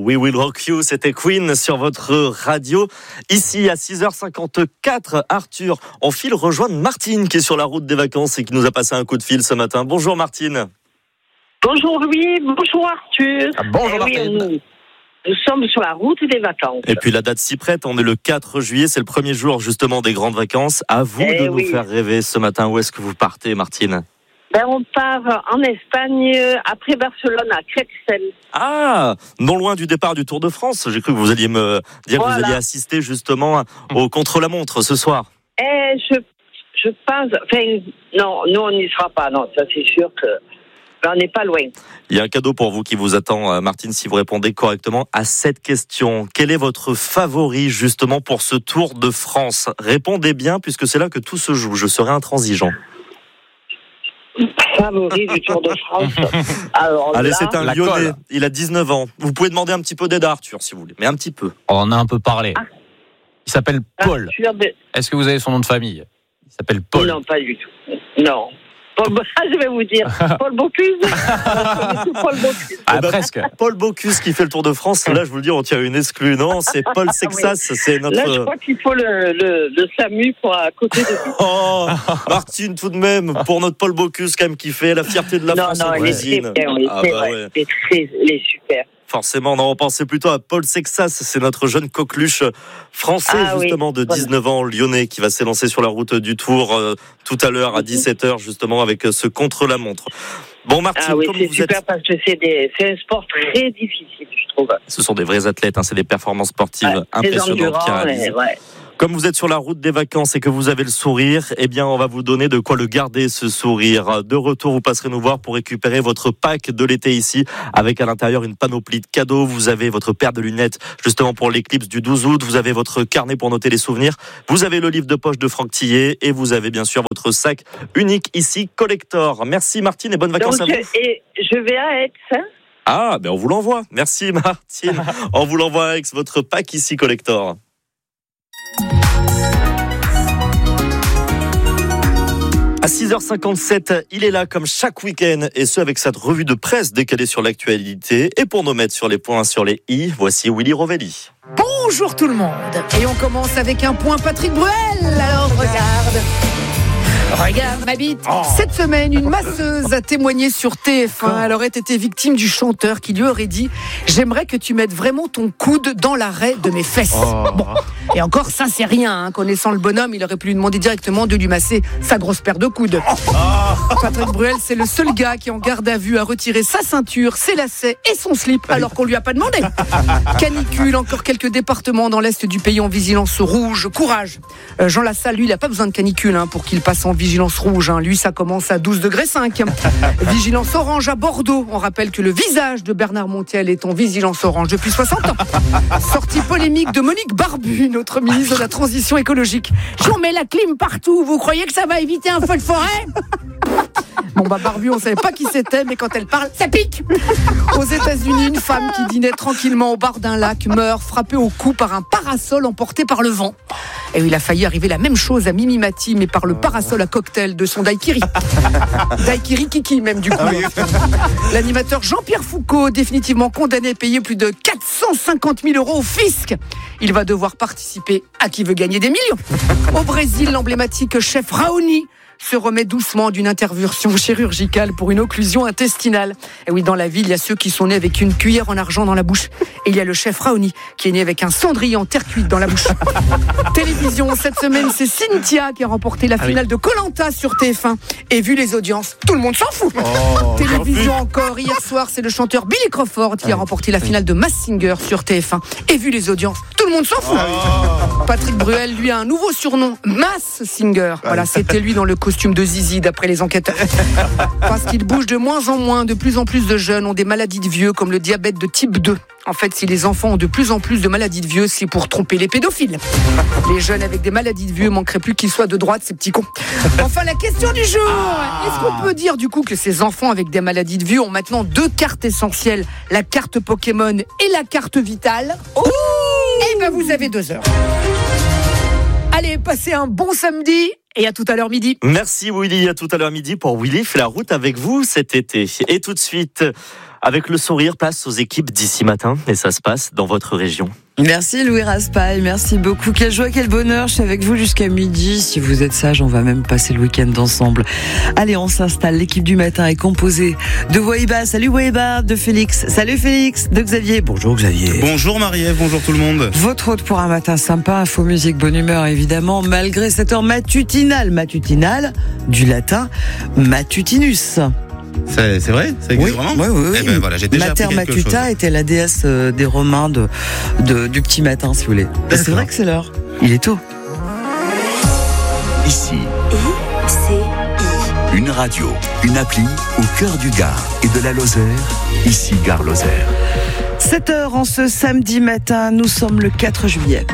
We Will Rock You, c'était Queen sur votre radio. Ici, à 6h54, Arthur, on file rejoindre Martine qui est sur la route des vacances et qui nous a passé un coup de fil ce matin. Bonjour Martine. Bonjour Louis, bonjour Arthur. Bonjour Martine. Nous sommes sur la route des vacances. Et puis la date s'y prête, on est le 4 juillet, c'est le premier jour justement des grandes vacances. À vous de nous faire rêver ce matin. Où est-ce que vous partez Martine ? On part en Espagne, après Barcelone, à Crexel. Ah, non loin du départ du Tour de France. J'ai cru que vous alliez me dire que vous alliez assister justement au contre-la-montre ce soir. Je pense... Enfin, non, nous on n'y sera pas, non, ça c'est sûr que... on n'est pas loin. Il y a un cadeau pour vous qui vous attend, Martine, si vous répondez correctement à cette question. Quel est votre favori justement pour ce Tour de France ? Répondez bien puisque c'est là que tout se joue. Je serai intransigeant. Favori du Tour de France. Alors, allez, c'est un Lyonnais. Il a 19 ans. Vous pouvez demander un petit peu d'aide à Arthur, si vous voulez. Mais un petit peu. On en a un peu parlé. Il s'appelle Paul. Est-ce que vous avez son nom de famille ? Il s'appelle Paul. Non, pas du tout. Non. Je vais vous dire. Paul Bocuse. Paul Bocuse. Presque. Paul Bocuse qui fait le Tour de France. Là, je vous le dis, on tient une exclue. Non, c'est Paul Sexas. Oui. C'est notre... Là, je crois qu'il faut le SAMU pour à côté de... Oh, Martine, tout de même, pour notre Paul Bocuse, quand même, qui fait la fierté de la France au Brésil. Il est super. Forcément, non, on pensait plutôt à Paul Sexas, c'est notre jeune coqueluche français, justement, de 19 ans, lyonnais, qui va s'élancer sur la route du Tour tout à l'heure, à 17h, justement, avec ce contre-la-montre. Bon, Martine, comme c'est vous super êtes... parce que c'est un sport très difficile, je trouve. Ce sont des vrais athlètes, c'est des performances sportives impressionnantes qui réalisent. Comme vous êtes sur la route des vacances et que vous avez le sourire, eh bien, on va vous donner de quoi le garder, ce sourire. De retour, vous passerez nous voir pour récupérer votre pack de l'été ici, avec à l'intérieur une panoplie de cadeaux. Vous avez votre paire de lunettes, justement, pour l'éclipse du 12 août. Vous avez votre carnet pour noter les souvenirs. Vous avez le livre de poche de Franck Tillet. Et vous avez, bien sûr, votre sac unique ici, collector. Merci, Martine, et bonnes vacances à vous. Et je vais à Aix, on vous l'envoie. Merci, Martine. On vous l'envoie avec votre pack ici, collector. À 6h57, il est là comme chaque week-end, et ce avec cette revue de presse décalée sur l'actualité. Et pour nous mettre sur les points, sur les i, voici Willy Rovelli. Bonjour tout le monde. Et on commence avec un point Patrick Bruel. Alors regarde ma bite. Cette semaine, une masseuse a témoigné sur TF1. Elle aurait été victime du chanteur qui lui aurait dit « J'aimerais que tu mettes vraiment ton coude dans l'arrêt de mes fesses. » Bon. Et encore, ça c'est rien. Connaissant le bonhomme, il aurait pu lui demander directement de lui masser sa grosse paire de coudes. Patrick Bruel, c'est le seul gars qui en garde à vue a retiré sa ceinture, ses lacets et son slip alors qu'on lui a pas demandé. Canicule, encore quelques départements dans l'est du pays en vigilance rouge. Courage. Jean Lassalle, lui, il a pas besoin de canicule pour qu'il passe en vigilance rouge. Lui, ça commence à 12,5 degrés. Vigilance orange à Bordeaux. On rappelle que le visage de Bernard Montiel est en vigilance orange depuis 60 ans. Sortie polémique de Monique Barbu, notre ministre de la Transition écologique. Si on met la clim partout, vous croyez que ça va éviter un feu de forêt ? Barbu, on savait pas qui c'était, mais quand elle parle, ça pique. Aux États-Unis, une femme qui dînait tranquillement au bord d'un lac meurt frappée au cou par un parasol emporté par le vent. Et il a failli arriver la même chose à Mimi Mati, mais par le parasol à cocktail de son daiquiri. Daiquiri Kiki, même, du coup. L'animateur Jean-Pierre Foucault, définitivement condamné à payer plus de 450 000 € au fisc. Il va devoir participer à Qui veut gagner des millions. Au Brésil, l'emblématique chef Raoni se remet doucement d'une intervention chirurgicale pour une occlusion intestinale. Et oui, dans la ville, il y a ceux qui sont nés avec une cuillère en argent dans la bouche. Et il y a le chef Raoni qui est né avec un cendrier en terre cuite dans la bouche. Télévision, cette semaine, c'est Cynthia qui a remporté la finale de Koh-Lanta sur TF1. Et vu les audiences, tout le monde s'en fout. Télévision encore, hier soir, c'est le chanteur Billy Crawford qui a remporté la finale de Masked Singer sur TF1. Et vu les audiences, tout le monde s'en fout. Patrick Bruel, lui, a un nouveau surnom, Masked Singer. Voilà, c'était lui dans le costume de Zizi, d'après les enquêteurs. Parce qu'il bouge de moins en moins, de plus en plus de jeunes ont des maladies de vieux, comme le diabète de type 2. En fait, si les enfants ont de plus en plus de maladies de vieux, c'est pour tromper les pédophiles. Les jeunes avec des maladies de vieux manqueraient plus qu'ils soient de droite, ces petits cons. Enfin, la question du jour. Est-ce qu'on peut dire du coup que ces enfants avec des maladies de vieux ont maintenant deux cartes essentielles, la carte Pokémon et la carte Vitale? Eh ben, vous avez 2 heures. Allez, passez un bon samedi. Et à tout à l'heure midi. Merci Willy, à tout à l'heure midi pour Willy fait la route avec vous cet été. Et tout de suite, Avec le sourire, place aux équipes d'ici matin et ça se passe dans votre région. Merci Louis Raspail, merci beaucoup. Quelle joie, quel bonheur, je suis avec vous jusqu'à midi. Si vous êtes sage, on va même passer le week-end ensemble. Allez, on s'installe. L'équipe du matin est composée de Wahiba. Salut Wahiba, de Félix. Salut Félix, de Xavier. Bonjour Xavier. Bonjour Marie-Ève, bonjour tout le monde. Votre hôte pour un matin sympa, info, musique, bonne humeur évidemment, malgré cette heure matinale du latin matutinus. C'est vrai? Ça existe vraiment? Oui. Eh ben voilà, j'ai déjà Mater appris quelque Matuta chose. était la déesse des Romains du petit matin, si vous voulez. Et c'est vrai que c'est l'heure. Il est tôt. Ici, une radio, une appli au cœur du Gard et de la Lozère. Ici, Gare-Lozère. 7h en ce samedi matin, nous sommes le 4 juillet.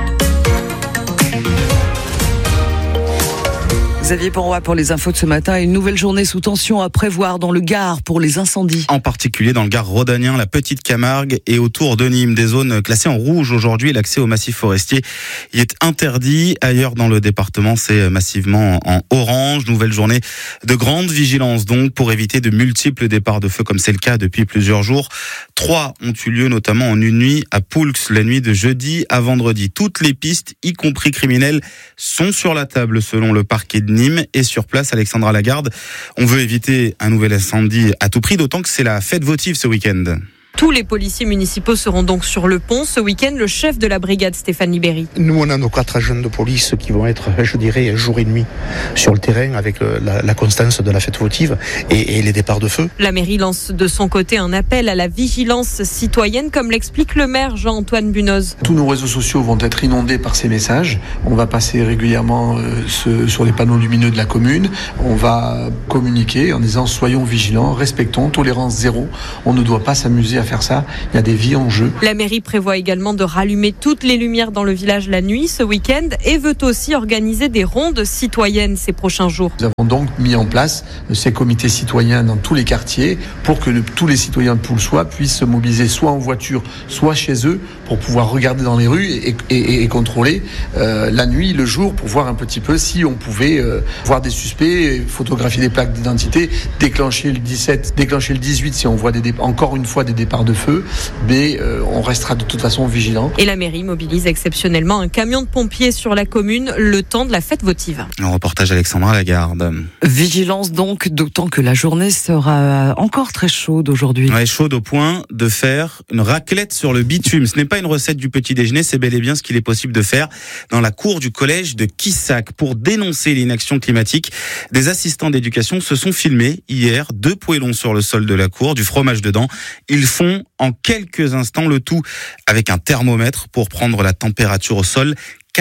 Xavier Penroy pour les infos de ce matin. Une nouvelle journée sous tension à prévoir dans le Gard pour les incendies. En particulier dans le Gard rhodanien, la Petite Camargue et autour de Nîmes. Des zones classées en rouge aujourd'hui. L'accès au massif forestier y est interdit. Ailleurs dans le département, c'est massivement en orange. Nouvelle journée de grande vigilance donc pour éviter de multiples départs de feu comme c'est le cas depuis plusieurs jours. 3 ont eu lieu notamment en une nuit à Poulx, la nuit de jeudi à vendredi. Toutes les pistes, y compris criminelles, sont sur la table selon le parquet de Nîmes. Et sur place, Alexandra Lagarde, on veut éviter un nouvel incendie à tout prix, d'autant que c'est la fête votive ce week-end. Tous les policiers municipaux seront donc sur le pont. Ce week-end, le chef de la brigade, Stéphane Libéry. Nous, on a nos 4 agents de police qui vont être, je dirais, jour et nuit sur le terrain avec la constance de la fête votive et les départs de feu. La mairie lance de son côté un appel à la vigilance citoyenne, comme l'explique le maire Jean-Antoine Bunoz. Tous nos réseaux sociaux vont être inondés par ces messages. On va passer régulièrement sur les panneaux lumineux de la commune. On va communiquer en disant soyons vigilants, respectons, tolérance zéro. On ne doit pas s'amuser à faire ça, il y a des vies en jeu. La mairie prévoit également de rallumer toutes les lumières dans le village la nuit ce week-end et veut aussi organiser des rondes citoyennes ces prochains jours. Nous avons donc mis en place ces comités citoyens dans tous les quartiers pour que tous les citoyens de Poulsois puissent se mobiliser soit en voiture, soit chez eux pour pouvoir regarder dans les rues et contrôler la nuit, le jour, pour voir un petit peu si on pouvait voir des suspects, photographier des plaques d'identité, déclencher le 17, déclencher le 18 si on voit encore une fois des départs de feu, mais on restera de toute façon vigilant. Et la mairie mobilise exceptionnellement un camion de pompiers sur la commune le temps de la fête votive. Un reportage Alexandra Lagarde. Vigilance donc, d'autant que la journée sera encore très chaude aujourd'hui. Ouais, chaude au point de faire une raclette sur le bitume. Ce n'est pas une recette du petit déjeuner, c'est bel et bien ce qu'il est possible de faire dans la cour du collège de Quissac. Pour dénoncer l'inaction climatique, des assistants d'éducation se sont filmés hier 2 poêlons sur le sol de la cour, du fromage dedans. Ils font en quelques instants le tout avec un thermomètre pour prendre la température au sol.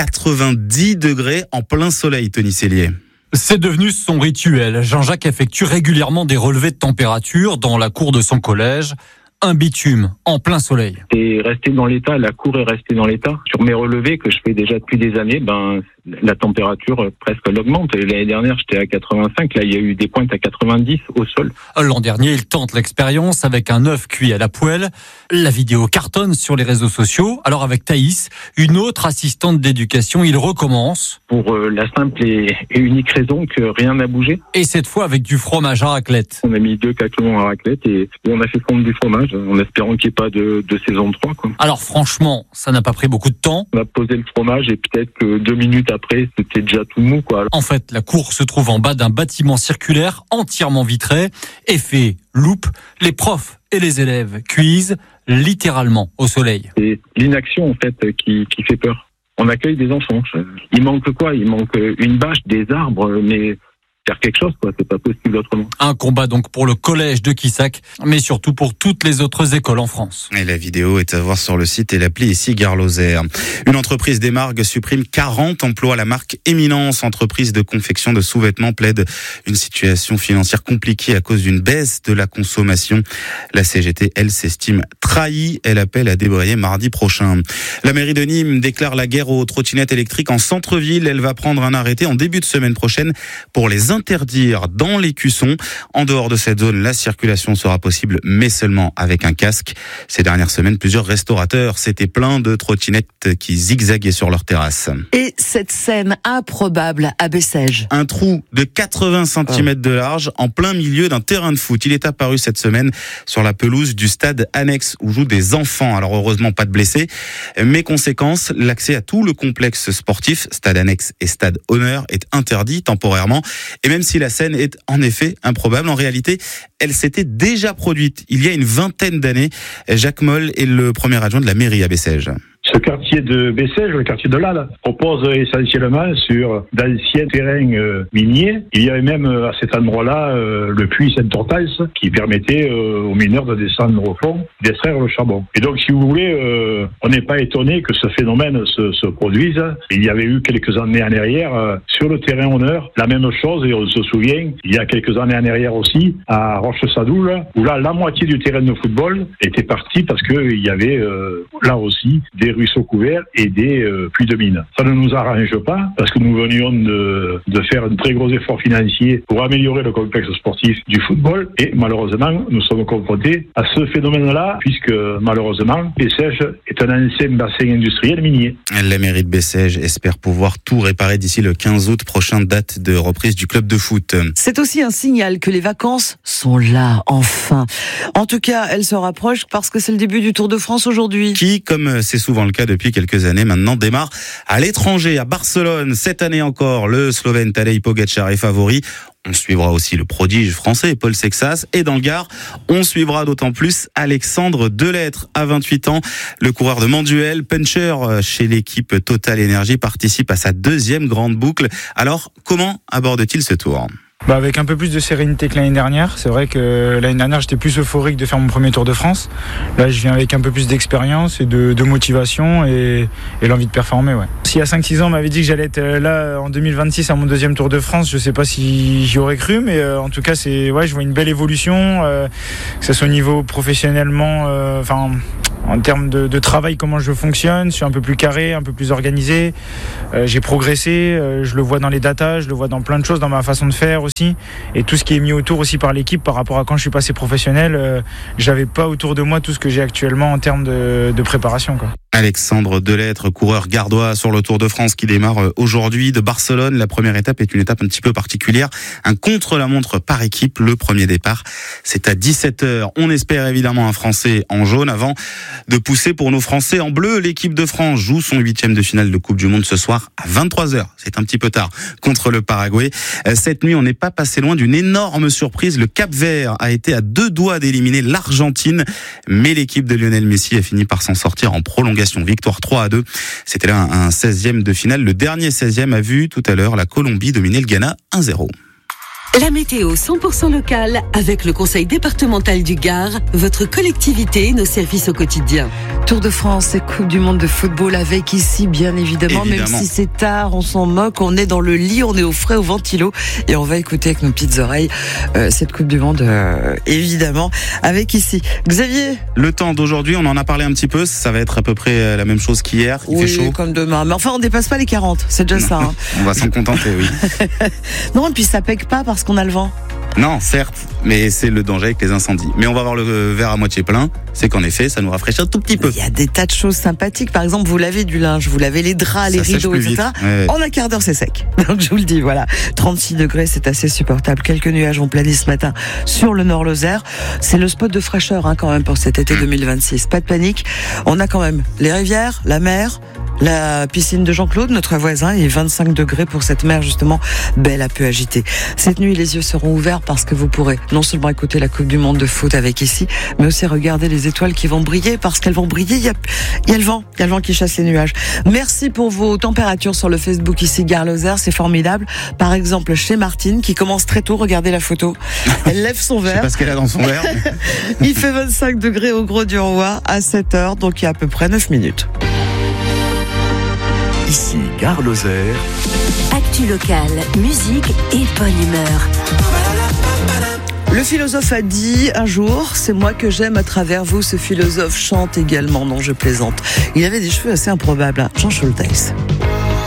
90 degrés en plein soleil, Tony Cellier. C'est devenu son rituel. Jean-Jacques effectue régulièrement des relevés de température dans la cour de son collège. Un bitume en plein soleil. C'est resté dans l'état, la cour est restée dans l'état. Sur mes relevés que je fais déjà depuis des années, la température presque elle augmente. L'année dernière, j'étais à 85, là il y a eu des pointes à 90 au sol. L'an dernier, il tente l'expérience avec un œuf cuit à la poêle. La vidéo cartonne sur les réseaux sociaux. Alors avec Thaïs, une autre assistante d'éducation, il recommence. Pour la simple et unique raison que rien n'a bougé. Et cette fois avec du fromage à raclette. On a mis 2 caclons à raclette et on a fait fondre du fromage en espérant qu'il n'y ait pas de saison 3. Quoi. Alors franchement, ça n'a pas pris beaucoup de temps. On a posé le fromage et peut-être que 2 minutes après, c'était déjà tout mou. Quoi. En fait, la cour se trouve en bas d'un bâtiment circulaire entièrement vitré. Effet loupe, les profs et les élèves cuisent littéralement au soleil. C'est l'inaction en fait qui fait peur. On accueille des enfants. Il manque quoi? Il manque une bâche, des arbres, mais faire quelque chose, quoi. C'est pas possible autrement. Un combat donc pour le collège de Quissac, mais surtout pour toutes les autres écoles en France. Et la vidéo est à voir sur le site et l'appli ici Gare-Lozère. Une entreprise des Margues supprime 40 emplois. La marque Éminence, entreprise de confection de sous-vêtements, plaide une situation financière compliquée à cause d'une baisse de la consommation. La CGT, elle, s'estime très trahie. Elle appelle à débrayer mardi prochain. La mairie de Nîmes déclare la guerre aux trottinettes électriques en centre-ville. Elle va prendre un arrêté en début de semaine prochaine pour les interdire dans l'écusson. En dehors de cette zone, la circulation sera possible, mais seulement avec un casque. Ces dernières semaines, plusieurs restaurateurs s'étaient plaints de trottinettes qui zigzaguaient sur leur terrasse. Et cette scène improbable à Bessèges. Un trou de 80 cm de large en plein milieu d'un terrain de foot. Il est apparu cette semaine sur la pelouse du stade annexe où jouent des enfants. Alors heureusement pas de blessés, mais conséquence, l'accès à tout le complexe sportif, stade annexe et stade honneur, est interdit temporairement. Et même si la scène est en effet improbable, en réalité, elle s'était déjà produite il y a une vingtaine d'années. Jacques Moll est le premier adjoint de la mairie à Bessèges. Ce quartier de Bessèges, le quartier de l'Alle, repose essentiellement sur d'anciens terrains miniers. Il y avait même à cet endroit-là le puits Sainte-Hortense qui permettait aux mineurs de descendre au fond, d'extraire le charbon. Et donc, si vous voulez, on n'est pas étonné que ce phénomène se produise. Il y avait eu quelques années en arrière, sur le terrain honneur, la même chose, et on se souvient, il y a quelques années en arrière aussi, à Roche-Sadoul, où là, la moitié du terrain de football était partie parce qu'il y avait là aussi des ruisseaux couverts et des puits de mine. Ça ne nous arrange pas parce que nous venions de faire un très gros effort financier pour améliorer le complexe sportif du football et malheureusement nous sommes confrontés à ce phénomène-là puisque malheureusement Bessèges est un ancien bassin industriel minier. La mairie de Bessèges espère pouvoir tout réparer d'ici le 15 août, prochaine date de reprise du club de foot. C'est aussi un signal que les vacances sont là, enfin. En tout cas, elles se rapprochent parce que c'est le début du Tour de France aujourd'hui. Qui, comme c'est souvent le cas depuis quelques années maintenant, démarre à l'étranger, à Barcelone. Cette année encore, le Slovène Tadej Pogačar est favori. On suivra aussi le prodige français Paul Sexas. Et dans le Gard, on suivra d'autant plus Alexandre Delettre. À 28 ans, le coureur de Manduel, puncher chez l'équipe Total Energy, participe à sa deuxième grande boucle. Alors, comment aborde-t-il ce tour ? Avec un peu plus de sérénité que l'année dernière. C'est vrai que l'année dernière, j'étais plus euphorique de faire mon premier Tour de France. Là, je viens avec un peu plus d'expérience et de motivation et l'envie de performer. Ouais. S'il y a 5-6 ans, on m'avait dit que j'allais être là en 2026 à mon deuxième Tour de France, je ne sais pas si j'y aurais cru, mais en tout cas, je vois une belle évolution, que ce soit au niveau professionnellement, en termes de travail, comment je fonctionne. Je suis un peu plus carré, un peu plus organisé. J'ai progressé, je le vois dans les datas, je le vois dans plein de choses, dans ma façon de faire aussi. Et tout ce qui est mis autour aussi par l'équipe par rapport à quand je suis passé professionnel, j'avais pas autour de moi tout ce que j'ai actuellement en termes de préparation, quoi. Alexandre Delettre, coureur gardois sur le Tour de France qui démarre aujourd'hui de Barcelone. La première étape est une étape un petit peu particulière. Un contre-la-montre par équipe. Le premier départ, c'est à 17h. On espère évidemment un Français en jaune avant de pousser pour nos Français en bleu. L'équipe de France joue son 8e de finale de Coupe du Monde ce soir à 23h. C'est un petit peu tard contre le Paraguay. Cette nuit, on n'est pas passé loin d'une énorme surprise. Le Cap-Vert a été à 2 doigts d'éliminer l'Argentine, mais l'équipe de Lionel Messi a fini par s'en sortir en prolongation. Victoire 3-2. C'était là un 16e de finale. Le dernier 16e a vu tout à l'heure la Colombie dominer le Ghana 1-0. La météo 100% locale avec le Conseil départemental du Gard, votre collectivité, nos services au quotidien. Tour de France et Coupe du Monde de football avec ici, bien évidemment. Même si c'est tard, on s'en moque, on est dans le lit, on est au frais, au ventilo et on va écouter avec nos petites oreilles cette Coupe du Monde, évidemment, avec ici. Xavier ? Le temps d'aujourd'hui, on en a parlé un petit peu, ça va être à peu près la même chose qu'hier. Il fait chaud. Comme demain. Mais enfin, on dépasse pas les 40, c'est déjà ça. Hein. On va s'en contenter, oui. Non, et puis ça pègue pas parce qu'on a le vent. Non, certes, mais c'est le danger avec les incendies. Mais on va voir le verre à moitié plein, c'est qu'en effet, ça nous rafraîchit un tout petit peu. Il y a des tas de choses sympathiques. Par exemple, vous lavez du linge, vous lavez les draps, les rideaux, etc. Ouais. En un quart d'heure, c'est sec. Donc je vous le dis, voilà. 36 degrés, c'est assez supportable. Quelques nuages ont plané ce matin sur le Nord-Lozère. C'est le spot de fraîcheur quand même pour cet été 2026. Pas de panique. On a quand même les rivières, la mer, la piscine de Jean-Claude, notre voisin, et 25 degrés pour cette mer justement belle, un peu agitée. Cette nuit, les yeux seront ouverts parce que vous pourrez non seulement écouter la Coupe du Monde de foot avec ici, mais aussi regarder les étoiles qui vont briller parce qu'elles vont briller. Il y a le vent qui chasse les nuages. Merci pour vos températures sur le Facebook ici Gare Lozère, c'est formidable. Par exemple, chez Martine qui commence très tôt, regardez la photo. Elle lève son verre. Je sais pas ce qu'elle a dans son verre. Il fait 25 degrés au Gros du Roi à 7h, donc il y a à peu près 9 minutes. Ici, Gare Lozère. Actu locale, musique et bonne humeur. Le philosophe a dit un jour, c'est moi que j'aime à travers vous. Ce philosophe chante également. Non, je plaisante. Il avait des cheveux assez improbables, Jean Scholtes.